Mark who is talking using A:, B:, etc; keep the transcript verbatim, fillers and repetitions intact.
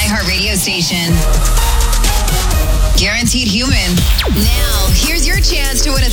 A: iHeartRadio station. Guaranteed Human. Now, here's your chance to win